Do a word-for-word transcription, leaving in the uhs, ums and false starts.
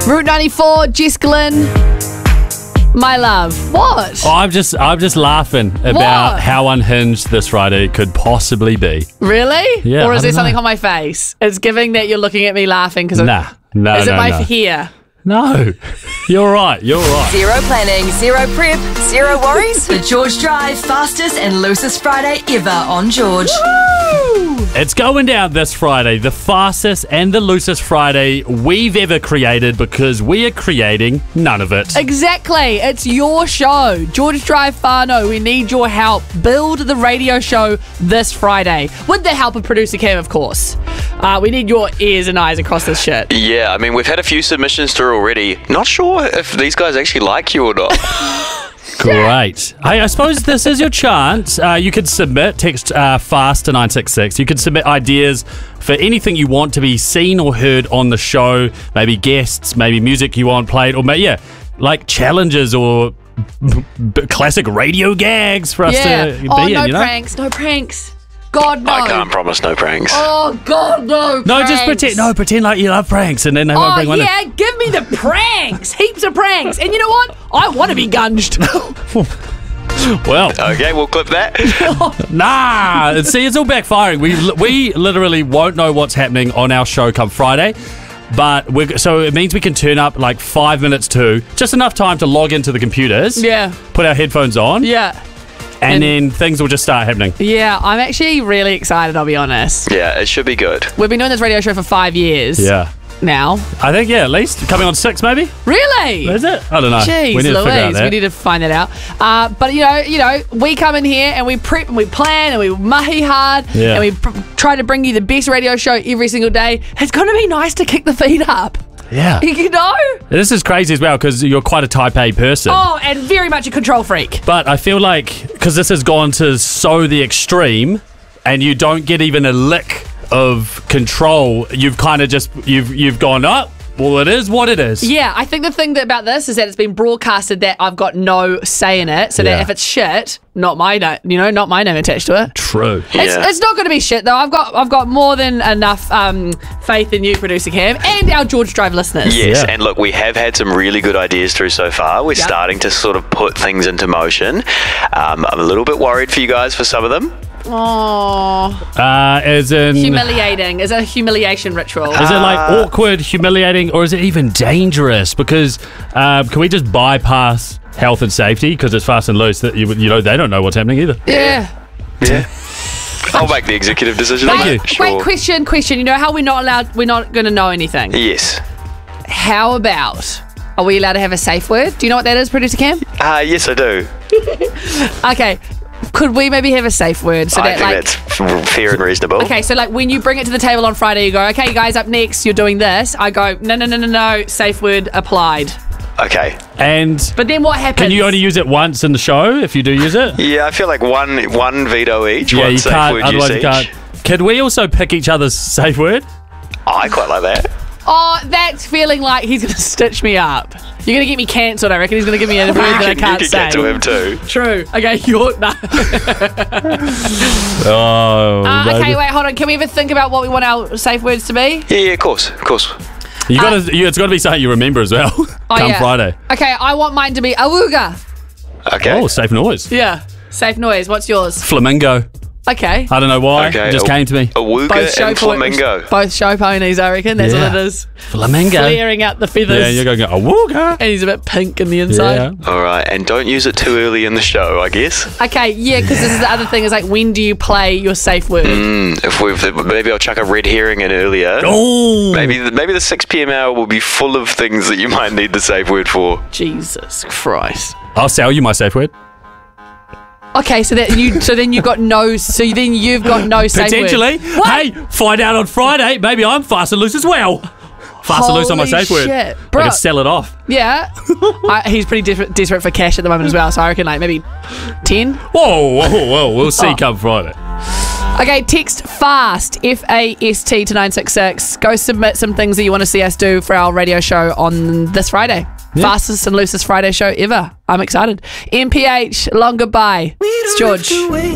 Route ninety-four, Jess Glynn. My love. What? Oh, I'm just I'm just laughing about What? how unhinged this Friday could possibly be. Really? Yeah, Or I is there don't something know. on my face? It's giving that you're looking at me laughing because Nah, no, Is it no, my no. hair? No, you're right. You're right. Zero planning, zero prep, zero worries. The George Drive fastest and loosest Friday ever on George. It's going down this Friday, the fastest and the loosest Friday we've ever created because we are creating none of it. Exactly. It's your show. George Drive Whānau, we need your help. Build the radio show this Friday. With the help of producer Cam, of course. Uh, we need your ears and eyes across this shit. Yeah, I mean, we've had a few submissions through already. Not sure if these guys actually like you or not. Great. Hey, I suppose this is your chance. Uh, you could submit, text uh, FAST to nine six six. You could submit ideas for anything you want to be seen or heard on the show. Maybe guests, maybe music you want played, or maybe, yeah, like challenges or b- b- classic radio gags for us Yeah. to be Oh, in, no you know? pranks. No pranks. God, no. I can't promise no pranks. Oh, God, no. No, pranks. just pretend. No, pretend like you love pranks, and then they won't Oh, bring one yeah, give me the pranks. Heaps of pranks. And you know what? I want to be gunged. in. Well, Okay, we'll clip that. nah. See, it's all backfiring. We we literally won't know what's happening on our show come Friday. But we're, so it means we can turn up like five minutes to, just enough time to log into the computers, Yeah. put our headphones on, Yeah. and, And- then things will just start happening. Yeah, I'm actually really excited, I'll be honest. Yeah, it should be good. We've been doing this radio show for five years Yeah. now. I think, yeah, at least coming on six maybe? Really? Is it? I don't know. Jeez, we need to figure out Louise, that. we need to find that out. Uh, but you know, you know, we come in here and we prep and we plan and we mahi hard Yeah. and we pr- try to bring you the best radio show every single day. It's going to be nice to kick the feet up. Yeah. You know? This is crazy as well because you're quite a type A person. Oh, and very much a control freak. But I feel like because this has gone to so the extreme and you don't get even a lick of control, you've kind of just, you've you've gone, oh, well, it is what it is. Yeah, I think the thing that about this is that it's been broadcasted that I've got no say in it, so Yeah. that if it's shit, not my name, you know, not my name attached to it. True. It's, Yeah. it's not going to be shit though. I've got I've got more than enough um, faith in you, producer Cam, and our George Drive listeners. Yes, Yeah. and look, we have had some really good ideas through so far. We're Yeah. starting to sort of put things into motion. Um, I'm a little bit worried for you guys for some of them. Oh, Uh, as in, humiliating. Is it a humiliation ritual? is it like awkward, humiliating, or is it even dangerous? Because uh, can we just bypass health and safety because it's fast and loose? That you, you know they don't know what's happening either. yeah. Yeah. I'll make the executive decision. Thank on you. that, Sure. Wait, question, question. You know how we're not allowed? We're not going to know anything. Yes. How about? Are we allowed to have a safe word? Do you know what that is, producer Cam? Uh, yes, I do. Okay. Could we maybe have a safe word so I that think like? that's f- fair and reasonable. Okay, so like when you bring it to the table on Friday, you go, okay, you guys, up next, you're doing this. I go, no, no, no, no, no, safe word applied. Okay. And But then what happens? can you only use it once in the show if you do use it? Yeah, I feel like one one veto each. Yeah, one you safe can't. word Otherwise, you use can't. each. Can we also pick each other's safe word? Oh, I quite like that. Oh, that's feeling like he's going to stitch me up. You're going to get me cancelled, I reckon. He's going to give me a word that I You can't can say. get to him too. True. Okay, you're... No. Oh, Uh, baby. okay, wait, hold on. Can we ever think about what we want our safe words to be? Yeah, yeah, of course, of course. You got to. You, it's got to be something you remember as well. Oh, Come yeah. Friday. Okay, I want mine to be awooga. Okay. Oh, safe noise. Yeah. Safe noise. What's yours? Flamingo. Okay. I don't know why. Okay, It just a- came to me. Awooga Both show, and po- flamingo. both show ponies, I reckon. That's Yeah. what it is. Flamingo. Clearing out the feathers. Yeah, you're going to go, awooga. And he's a bit pink in the inside. Yeah. All right, and don't use it too early in the show, I guess. Okay, yeah, because this is the other thing is like, when do you play your safe word? Mm, if we've maybe I'll chuck a red herring in earlier. Oh. Maybe the, maybe the six p.m. hour will be full of things that you might need the safe word for. Jesus Christ. I'll sell you my safe word. Okay, so that you, so then you got no, so then you've got no safe Potentially. word. What? Hey, find out on Friday. Maybe I'm fast and loose as well. Fast and loose on my Holy safe word. shit. I Bro. can sell it off. Yeah. I, he's pretty desperate, desperate for cash at the moment as well, so I reckon like maybe ten. Whoa, whoa, whoa. We'll see Oh. come Friday. Okay, text FAST, F A S T, to nine six six. Go submit some things that you want to see us do for our radio show on this Friday. Yeah. Fastest and loosest Friday show ever. I'm excited. M P H, long goodbye. It's George.